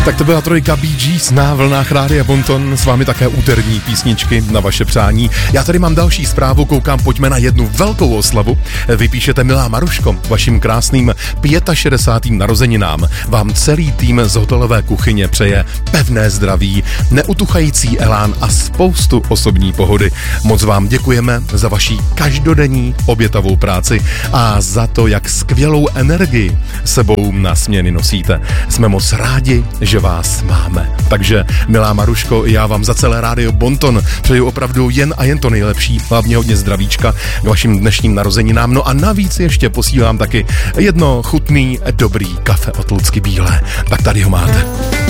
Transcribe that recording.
Tak to byla trojka Bee Gees na vlnách Rádia Bonton, s vámi také úterní písničky na vaše přání. Já tady mám další zprávu, koukám, pojďme na jednu velkou oslavu. Vypíšete, milá Maruško, vaším krásným 65. narozeninám vám celý tým z hotelové kuchyně přeje pevné zdraví, neutuchající elán a spoustu osobní pohody. Moc vám děkujeme za vaši každodenní obětavou práci a za to, jak skvělou energii sebou na směny nosíte. Jsme moc rádi, že vás máme. Takže, milá Maruško, já vám za celé Rádio Bonton přeju opravdu jen a jen to nejlepší, hlavně hodně zdravíčka k vašim dnešním narozeninám. No a navíc ještě posílám taky jedno chutný, dobrý kafe od Lucky Bílé. Tak tady ho máte.